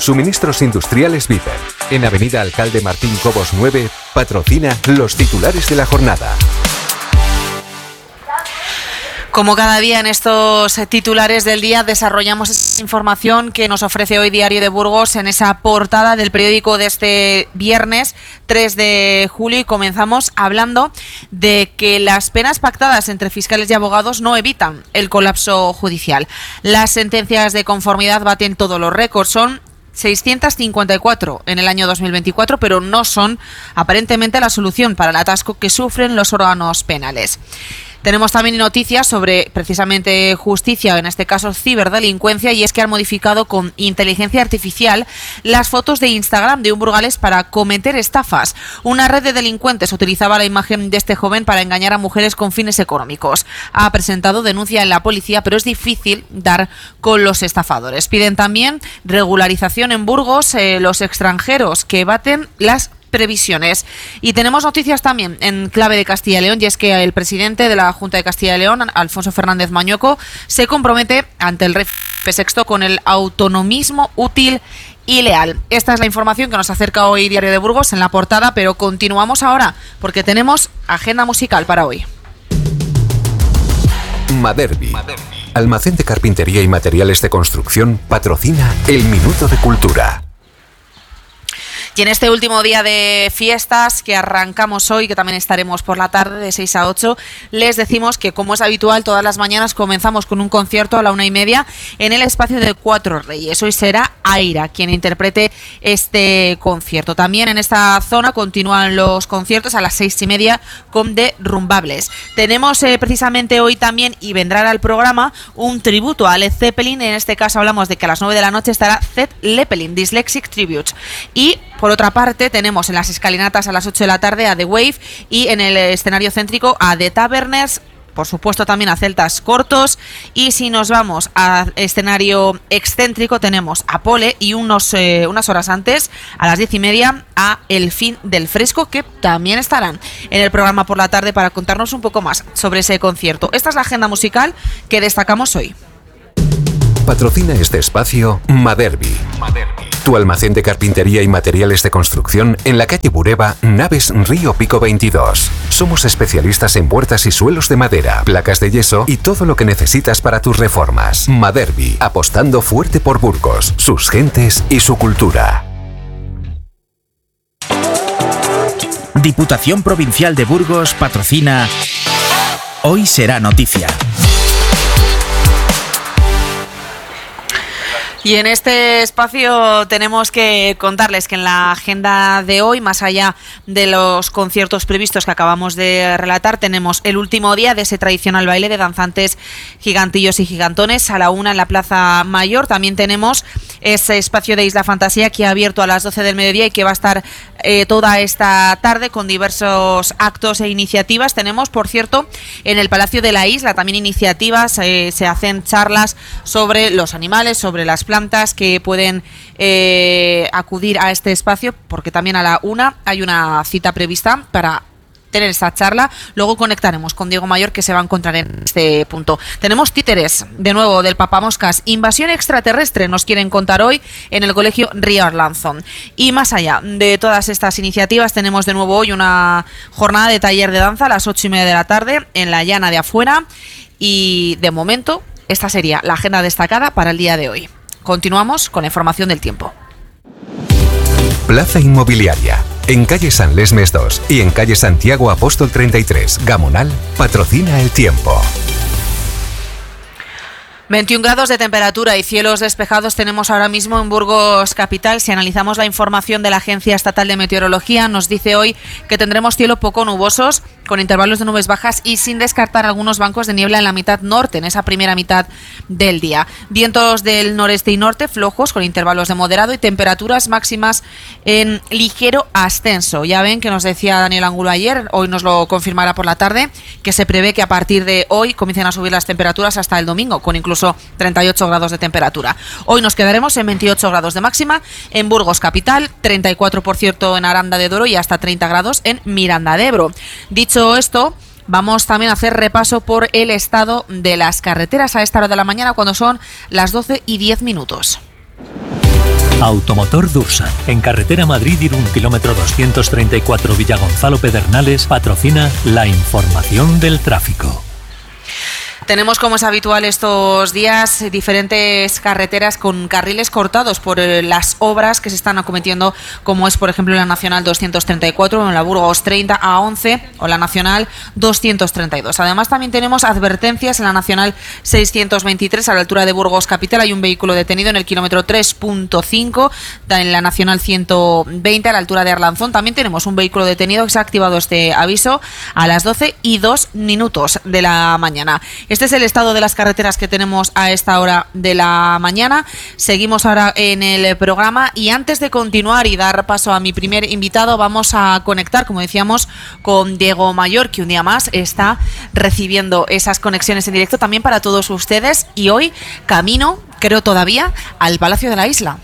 Suministros Industriales Viper. En Avenida Alcalde Martín Cobos 9, patrocina los titulares de la jornada. Como cada día en estos titulares del día desarrollamos esa información que nos ofrece hoy Diario de Burgos en esa portada del periódico de este viernes 3 de julio y comenzamos hablando de que las penas pactadas entre fiscales y abogados no evitan el colapso judicial. Las sentencias de conformidad baten todos los récords, son 654 en el año 2024, pero no son aparentemente la solución para el atasco que sufren los órganos penales. Tenemos también noticias sobre precisamente justicia, o en este caso ciberdelincuencia, y es que han modificado con inteligencia artificial las fotos de Instagram de un burgalés para cometer estafas. Una red de delincuentes utilizaba la imagen de este joven para engañar a mujeres con fines económicos. Ha presentado denuncia en la policía, pero es difícil dar con los estafadores. Piden también regularización en Burgos los extranjeros que baten las previsiones. Y tenemos noticias también en clave de Castilla y León, y es que el presidente de la Junta de Castilla y León, Alfonso Fernández Mañueco, se compromete ante el rey Felipe VI con el autonomismo útil y leal. Esta es la información que nos acerca hoy Diario de Burgos en la portada, pero continuamos ahora porque tenemos agenda musical para hoy. Maderbi, almacén de carpintería y materiales de construcción, patrocina el Minuto de Cultura. Y en este último día de fiestas que arrancamos hoy, que también estaremos por la tarde de 6 a 8, les decimos que, como es habitual, todas las mañanas comenzamos con un concierto a la 1:30 en el espacio de Cuatro Reyes. Hoy será Aira quien interprete este concierto. También en esta zona continúan los conciertos a las 6:30 con The Rumbables. Tenemos precisamente hoy también, y vendrá al programa, un tributo a Led Zeppelin. En este caso hablamos de que a las 9 de la noche estará Zed Leppelin, Dyslexic Tribute. Y por otra parte, tenemos en las escalinatas a las 8 de la tarde a The Wave y en el escenario céntrico a The Taverners, por supuesto también a Celtas Cortos. Y si nos vamos a escenario excéntrico, tenemos a Pole y unas horas antes, a las 10:30, a El Fin del Fresco, que también estarán en el programa por la tarde para contarnos un poco más sobre ese concierto. Esta es la agenda musical que destacamos hoy. Patrocina este espacio Maderbi, tu almacén de carpintería y materiales de construcción en la calle Bureba, Naves Río Pico 22. Somos especialistas en puertas y suelos de madera, placas de yeso y todo lo que necesitas para tus reformas. Maderbi, apostando fuerte por Burgos, sus gentes y su cultura. Diputación Provincial de Burgos patrocina Hoy Será Noticia. Y en este espacio tenemos que contarles que en la agenda de hoy, más allá de los conciertos previstos que acabamos de relatar, tenemos el último día de ese tradicional baile de danzantes gigantillos y gigantones a la 1 en la Plaza Mayor. También tenemos ese espacio de Isla Fantasía que ha abierto a las 12 del mediodía y que va a estar toda esta tarde con diversos actos e iniciativas. Tenemos, por cierto, en el Palacio de la Isla también iniciativas, se hacen charlas sobre los animales, sobre las plantas que pueden acudir a este espacio, porque también a la 1 hay una cita prevista para tener esta charla. Luego conectaremos con Diego Mayor, que se va a encontrar en este punto. Tenemos títeres, de nuevo, del Papamoscas. Invasión extraterrestre nos quieren contar hoy en el colegio Río Arlanzón. Y más allá de todas estas iniciativas, tenemos de nuevo hoy una jornada de taller de danza a las 8:30 de la tarde en la Llana de Afuera. Y de momento, esta sería la agenda destacada para el día de hoy. Continuamos con la información del tiempo. Plaza Inmobiliaria, en calle San Lesmes 2 y en calle Santiago Apóstol 33, Gamonal, patrocina el tiempo. 21 grados de temperatura y cielos despejados tenemos ahora mismo en Burgos capital. Si analizamos la información de la Agencia Estatal de Meteorología, nos dice hoy que tendremos cielo poco nubosos, con intervalos de nubes bajas y sin descartar algunos bancos de niebla en la mitad norte, en esa primera mitad del día. Vientos del noreste y norte flojos, con intervalos de moderado y temperaturas máximas en ligero ascenso. Ya ven que nos decía Daniel Angulo ayer, hoy nos lo confirmará por la tarde, que se prevé que a partir de hoy comiencen a subir las temperaturas hasta el domingo, con incluso 38 grados de temperatura. Hoy nos quedaremos en 28 grados de máxima en Burgos capital, 34 por cierto en Aranda de Duero y hasta 30 grados en Miranda de Ebro. Dicho esto, vamos también a hacer repaso por el estado de las carreteras a esta hora de la mañana, cuando son las 12:10. Automotor Dursan, en carretera Madrid-Irún, kilómetro 234 Villagonzalo Pedernales, patrocina la información del tráfico. Tenemos, como es habitual estos días, diferentes carreteras con carriles cortados por las obras que se están acometiendo, como es, por ejemplo, la Nacional 234, en la Burgos 30 a 11 o la Nacional 232. Además, también tenemos advertencias en la Nacional 623, a la altura de Burgos Capital. Hay un vehículo detenido en el kilómetro 3.5, en la Nacional 120, a la altura de Arlanzón. También tenemos un vehículo detenido que se ha activado este aviso a las 12:02 de la mañana. Este es el estado de las carreteras que tenemos a esta hora de la mañana. Seguimos ahora en el programa y antes de continuar y dar paso a mi primer invitado, vamos a conectar, como decíamos, con Diego Mayor, que un día más está recibiendo esas conexiones en directo también para todos ustedes, y hoy camino, creo todavía, al Palacio de la Isla.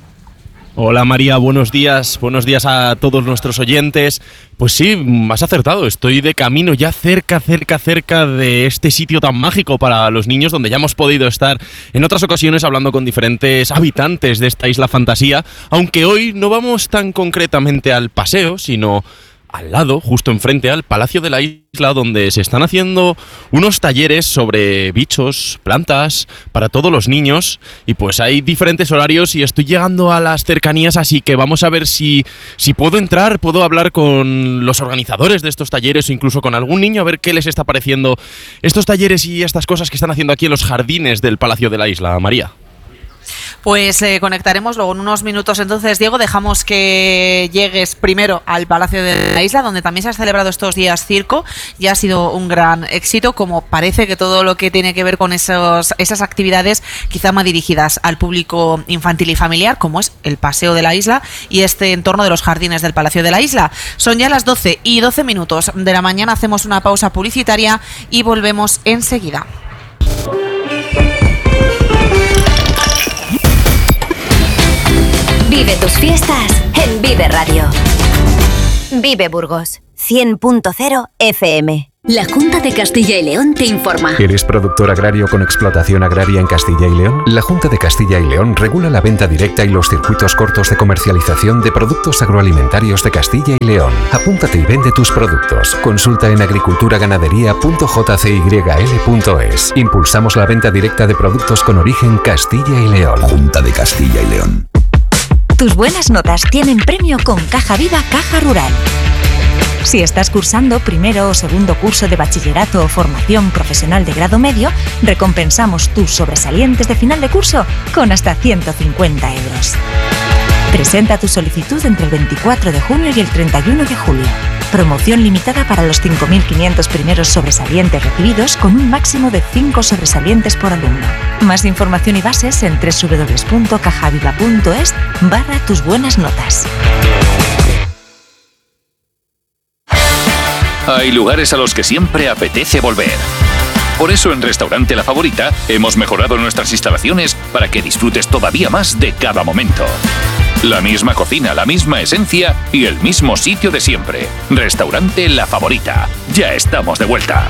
Hola María, buenos días a todos nuestros oyentes. Pues sí, has acertado, estoy de camino ya cerca de este sitio tan mágico para los niños, donde ya hemos podido estar en otras ocasiones hablando con diferentes habitantes de esta isla fantasía, aunque hoy no vamos tan concretamente al paseo, sino al lado, justo enfrente al Palacio de la Isla, donde se están haciendo unos talleres sobre bichos, plantas, para todos los niños. Y pues hay diferentes horarios y estoy llegando a las cercanías, así que vamos a ver si puedo entrar, puedo hablar con los organizadores de estos talleres o incluso con algún niño, a ver qué les está pareciendo estos talleres y estas cosas que están haciendo aquí en los jardines del Palacio de la Isla. María. Pues conectaremos luego en unos minutos. Entonces, Diego, dejamos que llegues primero al Palacio de la Isla, donde también se ha celebrado estos días circo. Ya ha sido un gran éxito, como parece que todo lo que tiene que ver con esas actividades, quizá más dirigidas al público infantil y familiar, como es el Paseo de la Isla y este entorno de los jardines del Palacio de la Isla. Son ya las 12:12 de la mañana. Hacemos una pausa publicitaria y volvemos enseguida. Vive tus fiestas en Vive Radio. Vive Burgos, 100.0 FM. La Junta de Castilla y León te informa. ¿Eres productor agrario con explotación agraria en Castilla y León? La Junta de Castilla y León regula la venta directa y los circuitos cortos de comercialización de productos agroalimentarios de Castilla y León. Apúntate y vende tus productos. Consulta en agriculturaganadería.jcyl.es. Impulsamos la venta directa de productos con origen Castilla y León. Junta de Castilla y León. Tus buenas notas tienen premio con Caja Viva Caja Rural. Si estás cursando primero o segundo curso de bachillerato o formación profesional de grado medio, recompensamos tus sobresalientes de final de curso con hasta 150 euros. Presenta tu solicitud entre el 24 de junio y el 31 de julio. Promoción limitada para los 5.500 primeros sobresalientes recibidos, con un máximo de 5 sobresalientes por alumno. Más información y bases en www.cajaviva.es/tus buenas notas. Hay lugares a los que siempre apetece volver. Por eso en Restaurante La Favorita hemos mejorado nuestras instalaciones para que disfrutes todavía más de cada momento. La misma cocina, la misma esencia y el mismo sitio de siempre. Restaurante La Favorita. Ya estamos de vuelta.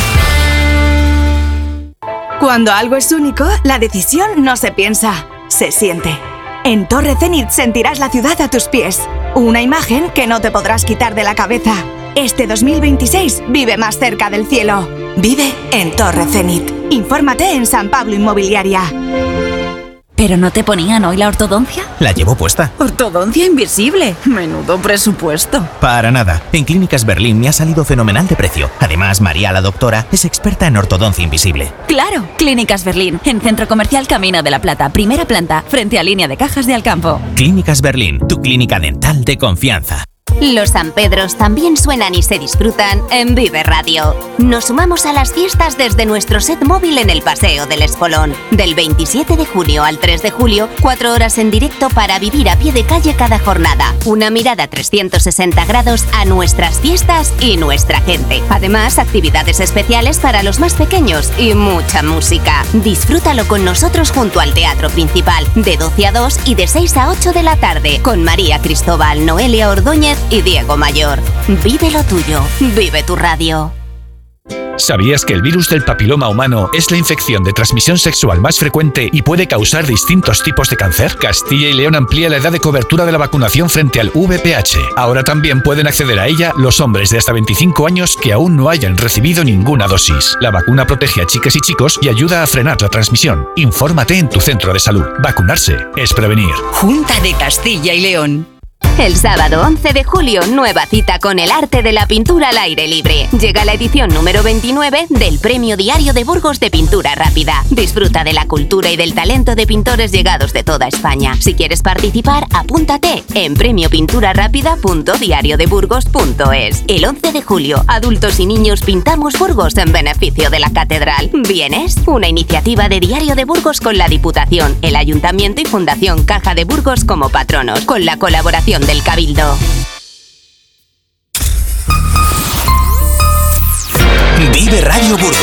Cuando algo es único, la decisión no se piensa, se siente. En Torre Zenit sentirás la ciudad a tus pies. Una imagen que no te podrás quitar de la cabeza. Este 2026 vive más cerca del cielo. Vive en Torre Zenit. Infórmate en San Pablo Inmobiliaria. ¿Pero no te ponían hoy la ortodoncia? La llevo puesta. Ortodoncia invisible. Menudo presupuesto. Para nada. En Clínicas Berlín me ha salido fenomenal de precio. Además, María, la doctora, es experta en ortodoncia invisible. Claro. Clínicas Berlín, en Centro Comercial Camino de la Plata, primera planta, frente a Línea de Cajas de Alcampo. Clínicas Berlín, tu clínica dental de confianza. Los San Pedros también suenan y se disfrutan en Vive Radio. Nos sumamos a las fiestas desde nuestro set móvil en el Paseo del Espolón. Del 27 de junio al 3 de julio, 4 horas en directo para vivir a pie de calle cada jornada. Una mirada 360 grados a nuestras fiestas y nuestra gente. Además, actividades especiales para los más pequeños y mucha música. Disfrútalo con nosotros junto al Teatro Principal, de 12 a 2 y de 6 a 8 de la tarde, con María Cristóbal, Noelia Ordóñez y Diego Mayor. Vive lo tuyo, vive tu radio. ¿Sabías que el virus del papiloma humano es la infección de transmisión sexual más frecuente y puede causar distintos tipos de cáncer? Castilla y León amplía la edad de cobertura de la vacunación frente al VPH. Ahora también pueden acceder a ella los hombres de hasta 25 años que aún no hayan recibido ninguna dosis. La vacuna protege a chicas y chicos y ayuda a frenar la transmisión. Infórmate en tu centro de salud. Vacunarse es prevenir. Junta de Castilla y León. El sábado 11 de julio, nueva cita con el arte de la pintura al aire libre. Llega la edición número 29 del Premio Diario de Burgos de Pintura Rápida. Disfruta de la cultura y del talento de pintores llegados de toda España. Si quieres participar, apúntate en premiopinturarápida.diariodeburgos.es. El 11 de julio, adultos y niños pintamos Burgos en beneficio de la Catedral. ¿Vienes? Una iniciativa de Diario de Burgos con la Diputación, el Ayuntamiento y Fundación Caja de Burgos como patronos, con la colaboración del Cabildo. Vive Radio Burgos